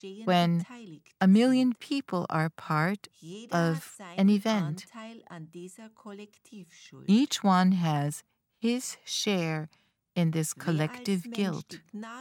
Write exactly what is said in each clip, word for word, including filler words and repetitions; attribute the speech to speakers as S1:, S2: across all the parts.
S1: when a million people are part of an event. Each one has his share in this collective guilt.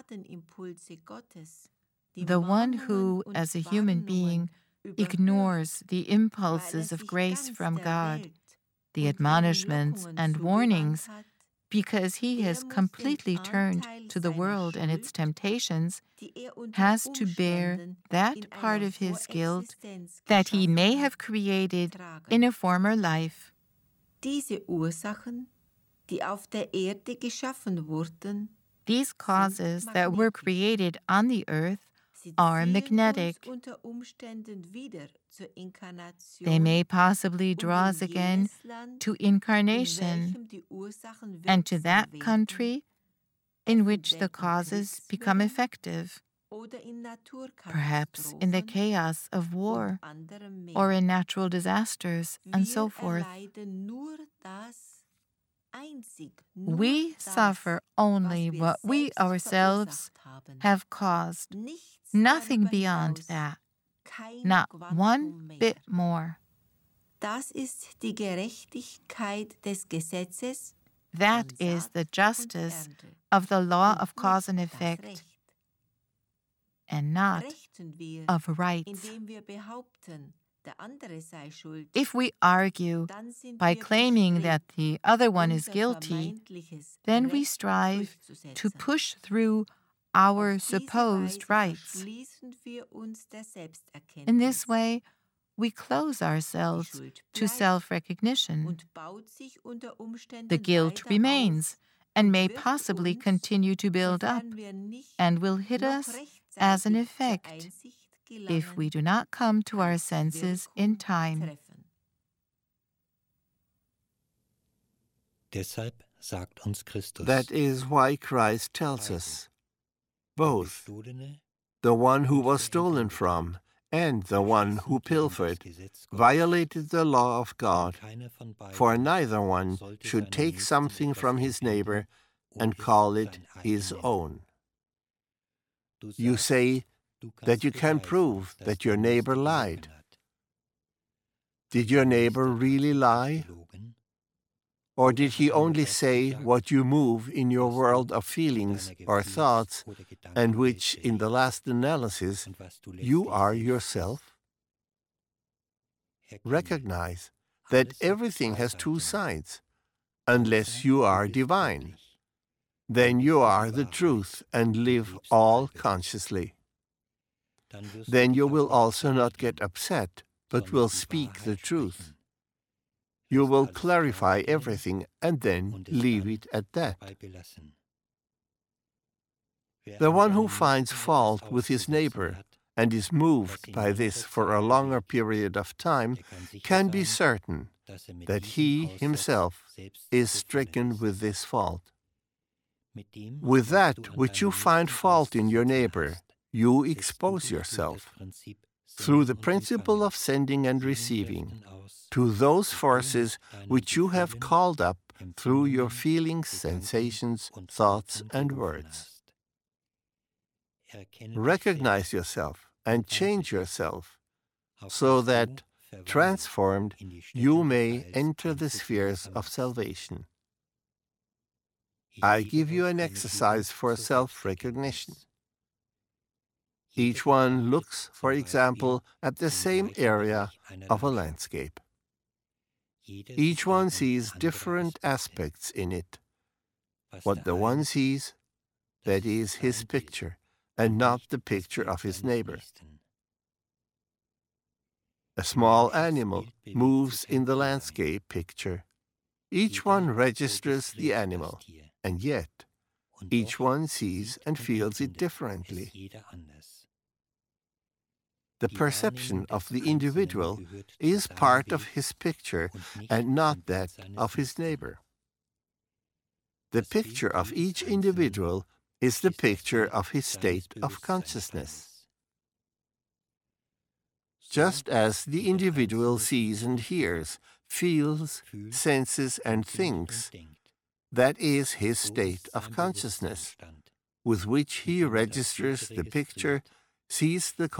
S1: The one who, as a human being, ignores the impulses of grace from God, the admonishments and warnings, because he has completely turned to the world and its temptations, has to bear that part of his guilt that he may have created in a former life.
S2: Diese Ursachen, die auf der Erde geschaffen wurden,
S1: these causes that were created on the earth are magnetic. They may possibly draw us again to incarnation and to that country in which the causes become effective, perhaps in the chaos of war or in natural disasters and so forth. We suffer only what we ourselves have caused, nothing beyond that, not one bit more.
S2: Das ist die Gerechtigkeit des Gesetzes.
S1: That is the justice of the law of cause and effect, and not of rights. If we argue by claiming that the other one is guilty, then we strive to push through our supposed rights. In this way, we close ourselves to self-recognition. The guilt remains and may possibly continue to build up and will hit us as an effect if we do not come to our senses in time.
S3: Deshalb sagt uns Christus.
S4: That is why Christ tells us, both the one who was stolen from and the one who pilfered violated the law of God, for neither one should take something from his neighbor and call it his own. You say that you can prove that your neighbor lied. Did your neighbor really lie? Or did he only say what you move in your world of feelings or thoughts, and which, in the last analysis, you are yourself? Recognize that everything has two sides, unless you are divine. Then you are the truth and live all consciously. Then you will also not get upset, but will speak the truth. You will clarify everything and then leave it at that. The one who finds fault with his neighbor and is moved by this for a longer period of time can be certain that he himself is stricken with this fault. With that which you find fault in your neighbor, you expose yourself, through the principle of sending and receiving, to those forces which you have called up through your feelings, sensations, thoughts, and words. Recognize yourself and change yourself, so that, transformed, you may enter the spheres of salvation. I give you an exercise for self-recognition. Each one looks, for example, at the same area of a landscape. Each one sees different aspects in it. What the one sees, that is his picture, and not the picture of his neighbor. A small animal moves in the landscape picture. Each one registers the animal, and yet each one sees and feels it differently. The perception of the individual is part of his picture and not that of his neighbor. The picture of each individual is the picture of his state of consciousness. Just as the individual sees and hears, feels, senses, and thinks, that is his state of consciousness, with which he registers the picture, sees the